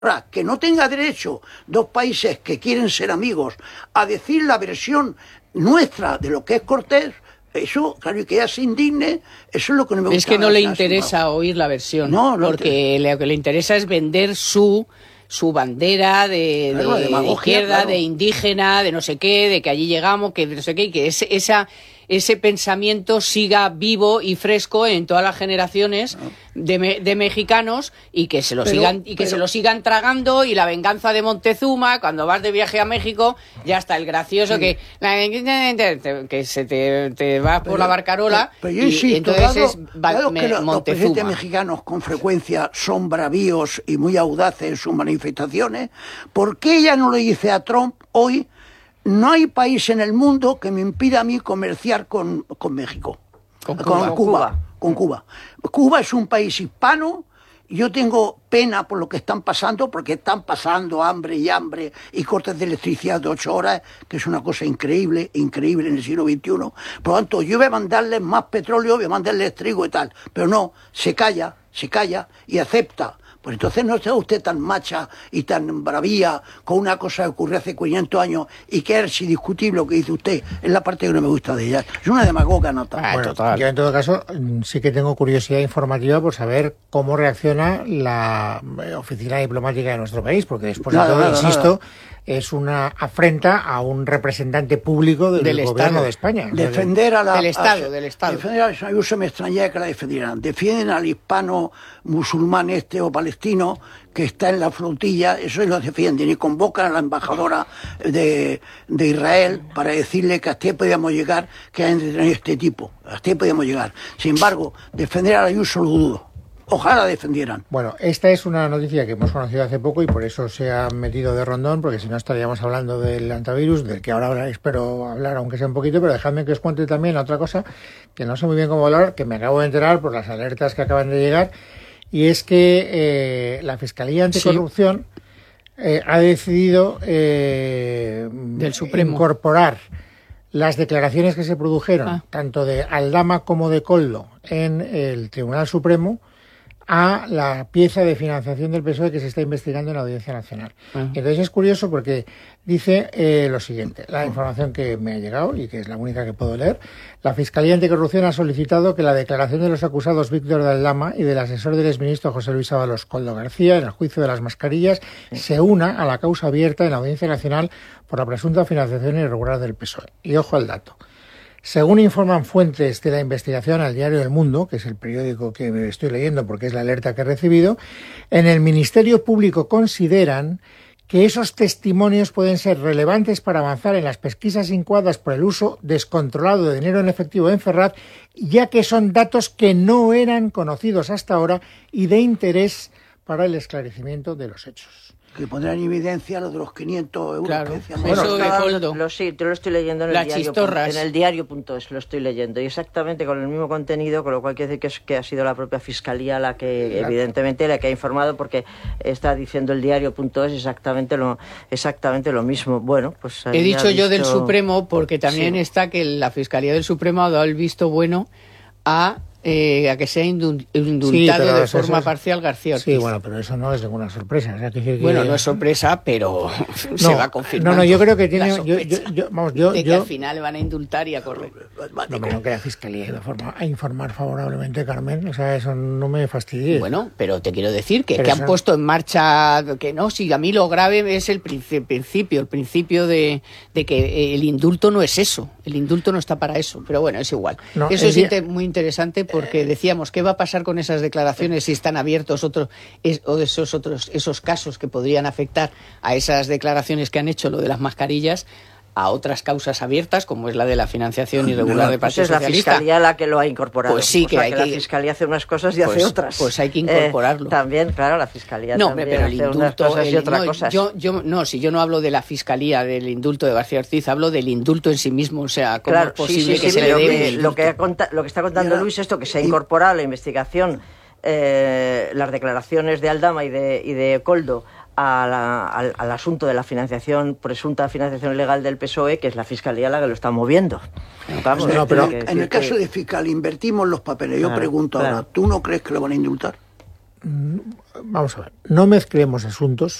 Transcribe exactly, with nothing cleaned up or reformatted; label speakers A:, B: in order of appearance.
A: Ahora, que no tenga derecho dos países que quieren ser amigos a decir la versión nuestra de lo que es Cortés, eso, claro, y que ella se indigne, eso es lo que no me gusta.
B: Es que no le interesa oír la versión, no, no porque lo que le interesa es vender su su bandera de,
A: claro,
B: de, de izquierda, claro, de indígena, de no sé qué, de que allí llegamos, que de no sé qué, y que ese, esa, ese pensamiento siga vivo y fresco en todas las generaciones no. de, de mexicanos y que se lo pero, sigan y que pero, se lo sigan tragando. Y la venganza de Montezuma, cuando vas de viaje a México, ya está el gracioso sí. que que se te, te va por pero, la barcarola
A: pero, pero yo insisto,
B: y entonces
A: dado,
B: es
A: dado
B: me,
A: que los,
B: Montezuma.
A: Los presidentes mexicanos con frecuencia son bravíos y muy audaces en sus manifestaciones, ¿por qué ella no le dice a Trump hoy: no hay país en el mundo que me impida a mí comerciar con, con México,
B: con,
A: con,
B: Cuba,
A: con Cuba, con Cuba? Cuba es un país hispano. Yo tengo pena por lo que están pasando, porque están pasando hambre y hambre y cortes de electricidad de ocho horas, que es una cosa increíble, increíble en el siglo veintiuno. Por lo tanto, yo voy a mandarles más petróleo, voy a mandarles trigo y tal. Pero no, se calla, se calla y acepta. Pues entonces no sea usted tan macha y tan bravía con una cosa que ocurrió hace quinientos años y que es indiscutible lo que dice usted. Es la parte que no me gusta de ella. Es una demagoga nota.
C: Ah, bueno, total. Yo en todo caso sí que tengo curiosidad informativa por saber cómo reacciona la oficina diplomática de nuestro país, porque después nada, de todo, nada, insisto, nada. es una afrenta a un representante público del, del gobierno Estado de España.
A: Defender a la...
B: Del Estado,
A: a,
B: del Estado.
A: Defender a la... Yo me extrañaría que la defendieran. Defienden al hispano musulmán este o palestino que está en la flotilla, eso lo defienden y convocan a la embajadora de, de Israel para decirle que hasta ahí podíamos llegar, que hay entretenido este tipo, hasta ahí podíamos llegar. Sin embargo, defender a la Ayuso lo dudo. Ojalá defendieran.
C: Bueno, esta es una noticia que hemos conocido hace poco y por eso se ha metido de rondón, porque si no estaríamos hablando del antivirus, del que ahora espero hablar, aunque sea un poquito, pero dejadme que os cuente también otra cosa que no sé muy bien cómo hablar, que me acabo de enterar por las alertas que acaban de llegar. Y es que eh, la Fiscalía Anticorrupción sí. eh, ha decidido eh,
B: Del Supremo.
C: incorporar las declaraciones que se produjeron, ah. tanto de Aldama como de Koldo, en el Tribunal Supremo, a la pieza de financiación del P S O E que se está investigando en la Audiencia Nacional. Uh-huh. Entonces es curioso porque dice eh, lo siguiente, la información que me ha llegado y que es la única que puedo leer: la Fiscalía Anticorrupción ha solicitado que la declaración de los acusados Víctor de Aldama y del asesor del exministro José Luis Ábalos Koldo García en el juicio de las mascarillas se una a la causa abierta en la Audiencia Nacional por la presunta financiación irregular del P S O E. Y ojo al dato. Según informan fuentes de la investigación al diario El Mundo, que es el periódico que estoy leyendo porque es la alerta que he recibido, en el Ministerio Público consideran que esos testimonios pueden ser relevantes para avanzar en las pesquisas incoadas por el uso descontrolado de dinero en efectivo en Ferraz, ya que son datos que no eran conocidos hasta ahora y de interés para el esclarecimiento de los hechos.
A: Que pondrán en evidencia lo de los quinientos euros.
B: Claro,
A: que
B: bueno, eso de Koldo.
D: Lo, sí, yo lo estoy leyendo en el
B: Las
D: diario.
B: chistorras.
D: En el diario.es lo estoy leyendo. Y exactamente con el mismo contenido, con lo cual quiere decir que, es, que ha sido la propia Fiscalía la que, claro. evidentemente, la que ha informado, porque está diciendo el diario.es exactamente lo, exactamente lo mismo. Bueno, pues...
B: He dicho
D: visto...
B: yo del Supremo, porque también sí. está que la Fiscalía del Supremo ha dado el visto bueno a... Eh, a que sea indultado sí, de forma es, parcial García Ortiz.
C: Sí, bueno, pero eso no es ninguna sorpresa. O sea, que, que,
B: bueno, no es sorpresa, pero
C: no,
B: se va confirmando.
C: No, no, yo creo que tiene... Yo, yo, yo, vamos, yo,
B: de que
C: yo,
B: al final le van a indultar y a correr.
C: No, pero que la Fiscalía iba a, a informar favorablemente, Carmen. O sea, eso no me fastidie.
B: Bueno, pero te quiero decir que, que han puesto en marcha... Que no, si a mí lo grave es el principio, el principio de, de que el indulto no es eso. El indulto no está para eso. Pero bueno, es igual. No, eso es día... muy interesante porque decíamos, ¿qué va a pasar con esas declaraciones si están abiertos otros es, o esos otros esos casos que podrían afectar a esas declaraciones que han hecho, lo de las mascarillas, a otras causas abiertas, como es la de la financiación irregular del Partido Socialista?
D: Es la Fiscalía la que lo ha incorporado.
B: Pues sí, que,
D: o sea,
B: hay
D: que
B: que
D: la Fiscalía hace unas cosas y
B: pues,
D: hace otras.
B: Pues hay que incorporarlo.
D: Eh, también, claro, la Fiscalía
B: no,
D: también
B: pero el
D: hace
B: indulto,
D: unas cosas
B: el,
D: y otras
B: no,
D: cosas.
B: Yo, yo, no, si yo no hablo de la Fiscalía, del indulto de García Ortiz, hablo del indulto en sí mismo. O sea, ¿cómo
D: claro,
B: es posible
D: sí, sí,
B: que
D: sí,
B: se le dé
D: que, lo, que conta, lo que está contando Luis, esto que se ha incorporado a la investigación, eh, las declaraciones de Aldama y de, y de Koldo a la, al, al asunto de la financiación, presunta financiación ilegal del P S O E, que es la Fiscalía la que lo está moviendo.
A: Vamos, no, pero en el caso de fiscal, invertimos los papeles. Yo claro, pregunto claro. ahora, ¿tú no crees que lo van a indultar?
C: vamos a ver, no mezclemos asuntos.